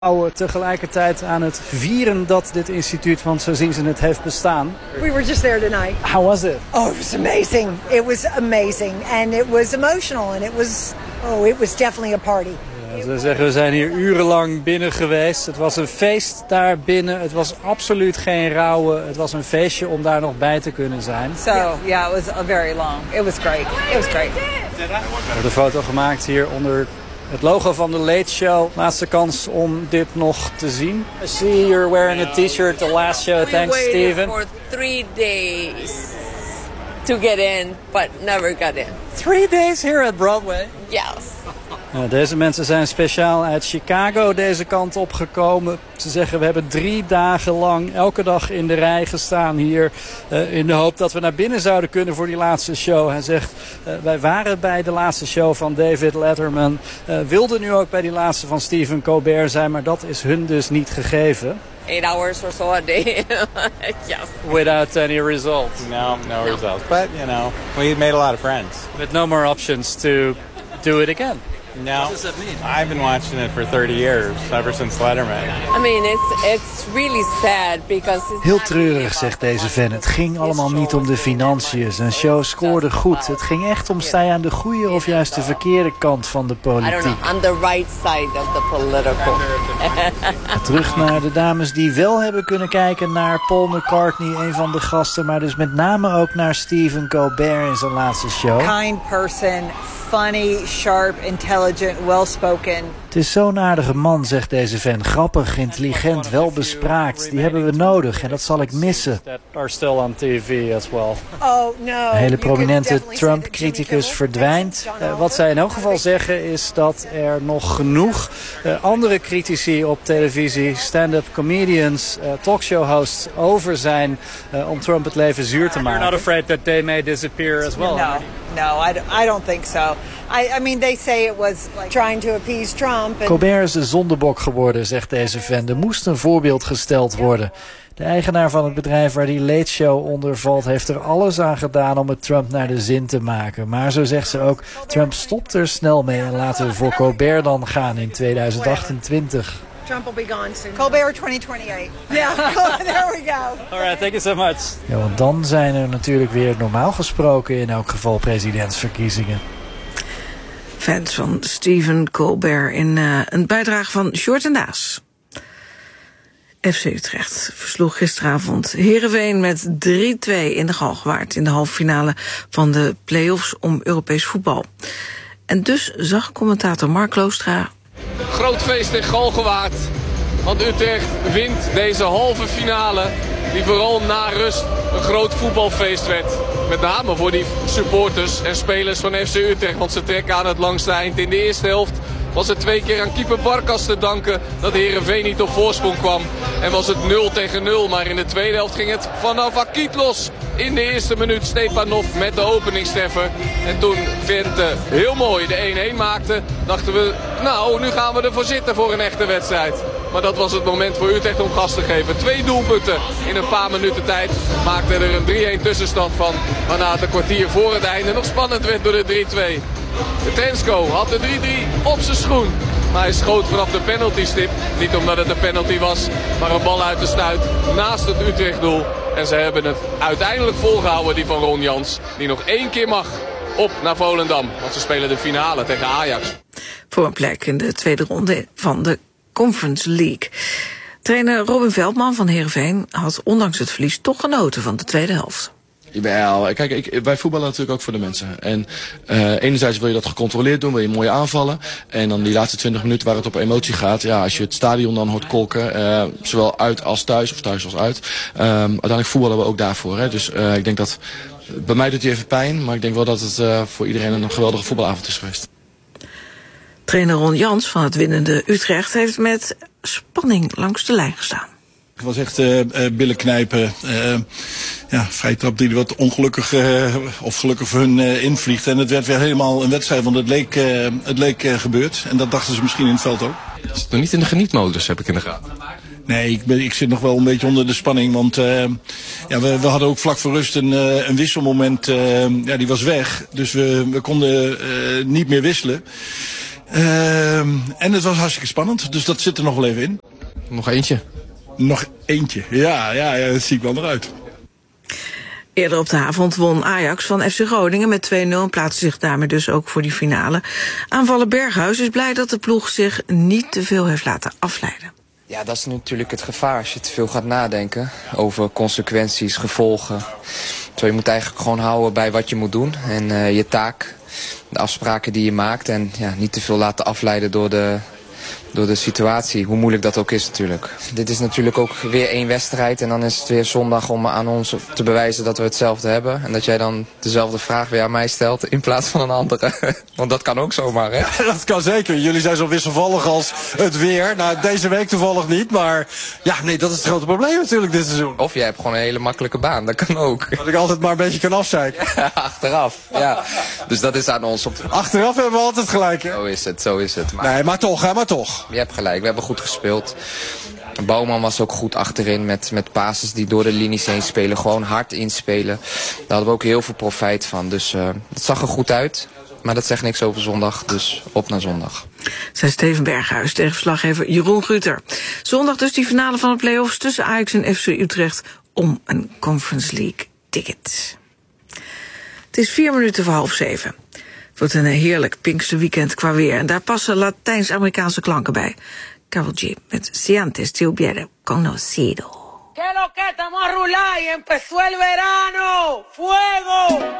Tegelijkertijd aan het vieren dat dit instituut, want zo zien ze het, heeft bestaan. We were just there tonight. How was it? Oh, it was amazing. It was amazing. And it was emotional. And it was definitely a party. Ja, ze zeggen, we zijn hier urenlang binnen geweest. Het was een feest daar binnen. Het was absoluut geen rouwen. Het was een feestje om daar nog bij te kunnen zijn. So, yeah, it was very long. It was great. It was great. Er wordt een foto gemaakt hier onder het logo van de Late Show. Laatste kans om dit nog te zien. I see you're wearing a t-shirt the last show. Thanks, Steven. We waited for 3 days to get in, but never got in. 3 days here at Broadway? Yes. Nou, deze mensen zijn speciaal uit Chicago deze kant op gekomen. Ze zeggen, we hebben 3 dagen lang elke dag in de rij gestaan hier. In de hoop dat we naar binnen zouden kunnen voor die laatste show. Hij zegt, wij waren bij de laatste show van David Letterman. Wilden nu ook bij die laatste van Stephen Colbert zijn, maar dat is hun dus niet gegeven. 8 hours or so a day. Yes. Without any result. No results. But, we made a lot of friends. With no more options to do it again. No. What does that mean? I've been watching it for 30 years, ever since Letterman. I mean, it's really sad because it's heel treurig, zegt deze fan. Het ging allemaal niet om de financiën. Zijn show scoorde goed. Het ging echt om, sta je aan de goede of juist de verkeerde kant van de politiek. I don't know, on the right side of the political. Terug naar de dames die wel hebben kunnen kijken naar Paul McCartney, een van de gasten. Maar dus met name ook naar Stephen Colbert in zijn laatste show. Kind person, funny, sharp, intelligent, well-spoken. Het is zo'n aardige man, zegt deze fan. Grappig, intelligent, welbespraakt. Die hebben we nodig en dat zal ik missen. Are still on TV as well. Oh, no. Een hele prominente Trump-criticus verdwijnt. Wat zij in elk geval zeggen is dat er nog genoeg andere critici op televisie, stand-up comedians, talkshow-hosts over zijn om Trump het leven zuur te maken. You're not afraid that they may disappear as well? No, I don't think so. I mean, they say it was like Trying to appease Trump. And Colbert is de zondebok geworden, zegt deze fan. Er moest een voorbeeld gesteld worden. De eigenaar van het bedrijf waar die Late Show onder valt heeft er alles aan gedaan om het Trump naar de zin te maken. Maar zo zegt ze ook, Trump stopt er snel mee en laten we voor Colbert dan gaan in 2028. Trump will be gone soon. Colbert 2028. Yeah, there we go. Alright, thank you so much. Ja, want dan zijn er natuurlijk weer normaal gesproken in elk geval presidentsverkiezingen. Fans van Stephen Colbert in een bijdrage van Sjoerd en Daas. FC Utrecht versloeg gisteravond Heerenveen met 3-2 in de Galgenwaard in de halve finale van de play-offs om Europees voetbal. En dus zag commentator Mark Loostra: groot feest in Galgenwaard, want Utrecht wint deze halve finale die vooral na rust een groot voetbalfeest werd. Met name voor die supporters en spelers van FC Utrecht, want ze trekken aan het langste eind. In de eerste helft was het 2 keer aan keeper Barkas te danken dat Heerenveen niet op voorsprong kwam. En was het 0-0, maar in de tweede helft ging het vanaf Akiet los. In de eerste minuut Stepanov met de openingstreffer. En toen Vente heel mooi de 1-1 maakte, dachten we, nou, nu gaan we ervoor zitten voor een echte wedstrijd. Maar dat was het moment voor Utrecht om gas te geven. 2 doelpunten in een paar minuten tijd maakte er een 3-1 tussenstand van. Waarna het een kwartier voor het einde nog spannend werd door de 3-2. De Tensko had de 3-3 op zijn schoen. Maar hij schoot vanaf de penaltystip. Niet omdat het een penalty was, maar een bal uit de stuit naast het Utrecht-doel. En ze hebben het uiteindelijk volgehouden, die van Ron Jans. Die nog 1 keer mag op naar Volendam. Want ze spelen de finale tegen Ajax. Voor een plek in de tweede ronde van de Conference League. Trainer Robin Veldman van Heerenveen had ondanks het verlies toch genoten van de tweede helft. Jawel, kijk, wij voetballen natuurlijk ook voor de mensen. En enerzijds wil je dat gecontroleerd doen, wil je mooie aanvallen. En dan die laatste 20 minuten waar het op emotie gaat. Ja, als je het stadion dan hoort kolken, zowel uit als thuis, of thuis als uit. Uiteindelijk voetballen we ook daarvoor. Hè. Dus ik denk dat, bij mij doet hij even pijn. Maar ik denk wel dat het voor iedereen een geweldige voetbalavond is geweest. Trainer Ron Jans van het winnende Utrecht heeft met spanning langs de lijn gestaan. Het was echt billen knijpen. Vrije trap die wat ongelukkig of gelukkig voor hun invliegt. En het werd weer helemaal een wedstrijd, want het leek gebeurd. En dat dachten ze misschien in het veld ook. Je zit nog niet in de genietmodus, heb ik in de gaten. Nee, ik zit nog wel een beetje onder de spanning. Want we hadden ook vlak voor rust een wisselmoment. Die was weg. Dus we konden niet meer wisselen. En het was hartstikke spannend, dus dat zit er nog wel even in. Nog eentje. Nog eentje, ja, dat zie ik wel eruit. Eerder op de avond won Ajax van FC Groningen met 2-0 en plaatste zich daarmee dus ook voor die finale. Aanvaller Berghuis is blij dat de ploeg zich niet te veel heeft laten afleiden. Ja, dat is natuurlijk het gevaar als je te veel gaat nadenken over consequenties, gevolgen. Terwijl je moet eigenlijk gewoon houden bij wat je moet doen en je taak, de afspraken die je maakt en niet te veel laten afleiden door de situatie, hoe moeilijk dat ook is natuurlijk. Dit is natuurlijk ook weer 1 wedstrijd en dan is het weer zondag om aan ons te bewijzen dat we hetzelfde hebben. En dat jij dan dezelfde vraag weer aan mij stelt in plaats van een andere. Want dat kan ook zomaar, hè? Ja, dat kan zeker. Jullie zijn zo wisselvallig als het weer. Nou, deze week toevallig niet, maar dat is het grote probleem natuurlijk dit seizoen. Of jij hebt gewoon een hele makkelijke baan, dat kan ook. Dat ik altijd maar een beetje kan afzeiken. Ja, achteraf, ja. Dus dat is aan ons. Achteraf hebben we altijd gelijk, hè? Zo is het. Maar toch. Je hebt gelijk, we hebben goed gespeeld. Bouwman was ook goed achterin met passes die door de linies heen spelen. Gewoon hard inspelen. Daar hadden we ook heel veel profijt van. Dus het zag er goed uit. Maar dat zegt niks over zondag, dus op naar zondag. Zei Steven Berghuis tegen verslaggever Jeroen Guter. Zondag dus die finale van de play-offs tussen Ajax en FC Utrecht om een Conference League ticket. Het is 6:04. Het wordt een heerlijk Pinksterweekend qua weer. En daar passen Latijns-Amerikaanse klanken bij. Karol G met Si antes te hubiera conocido. Que lo que estamos a rular y empezó el verano. ¡Fuego!